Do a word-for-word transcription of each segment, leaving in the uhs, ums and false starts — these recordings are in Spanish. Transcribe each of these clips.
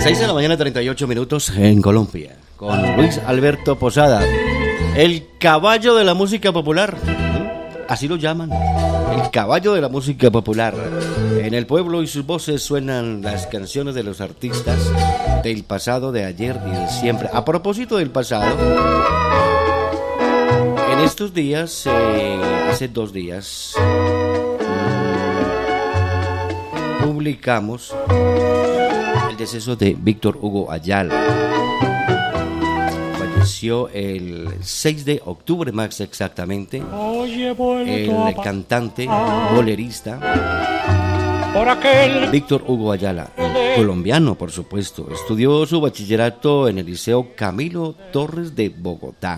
seis de la mañana, treinta y ocho minutos en Colombia, con Luis Alberto Posada, el caballo de la música popular, así lo llaman, el caballo de la música popular. En el pueblo y sus voces suenan las canciones de los artistas del pasado, de ayer y de siempre. A propósito del pasado, en estos días, eh, hace dos días, publicamos el deceso de Víctor Hugo Ayala. Falleció el seis de octubre, más exactamente. El cantante, bolerista Víctor Hugo Ayala, colombiano, por supuesto. Estudió su bachillerato en el Liceo Camilo Torres de Bogotá.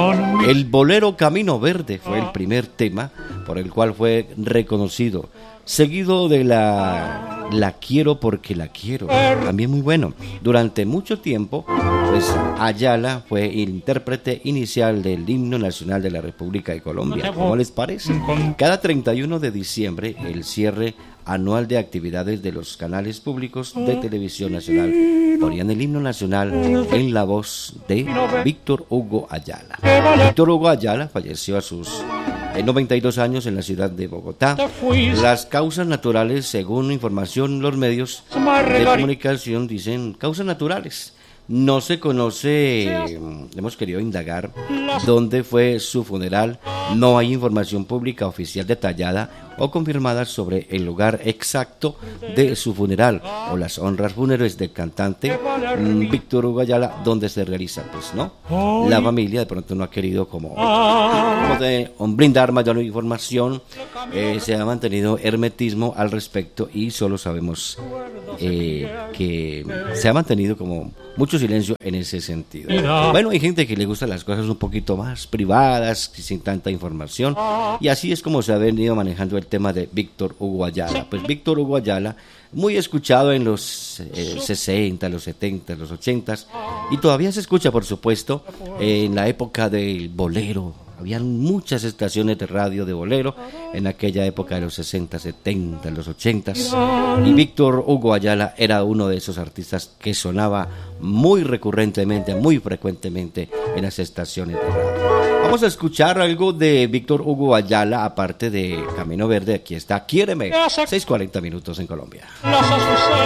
El bolero Camino Verde fue el primer tema por el cual fue reconocido, seguido de la La quiero porque la quiero, también muy bueno. Durante mucho tiempo, pues Ayala fue intérprete inicial del himno nacional de la República de Colombia. ¿Cómo les parece? Cada treinta y uno de diciembre, el cierre anual de actividades de los canales públicos de televisión nacional ponían el himno nacional en la voz de Víctor Hugo Ayala. Víctor Hugo Ayala falleció a sus noventa y dos años en la ciudad de Bogotá. Las causas naturales, según información los medios de comunicación, dicen causas naturales. No se conoce, hemos querido indagar dónde fue su funeral. No hay información pública oficial detallada o confirmada sobre el lugar exacto de su funeral o las honras fúnebres del cantante Víctor Hugo Ayala, donde se realiza. Pues no, la familia de pronto no ha querido como, como de brindar mayor información. Eh, se ha mantenido hermetismo al respecto y solo sabemos eh, que se ha mantenido como mucho silencio en ese sentido. Bueno, hay gente que le gustan las cosas un poquito más privadas, sin tanta información, y así es como se ha venido manejando el tema de Víctor Hugo Ayala. Pues Víctor Hugo Ayala, muy escuchado en los eh, sesenta, los setenta, los ochenta, y todavía se escucha, por supuesto, en la época del bolero. Habían muchas estaciones de radio de bolero en aquella época de los sesenta, setenta, los ochenta. Y Víctor Hugo Ayala era uno de esos artistas que sonaba muy recurrentemente, muy frecuentemente en las estaciones de radio. Vamos a escuchar algo de Víctor Hugo Ayala, aparte de Camino Verde. Aquí está Quiéreme, seis cuarenta minutos en Colombia.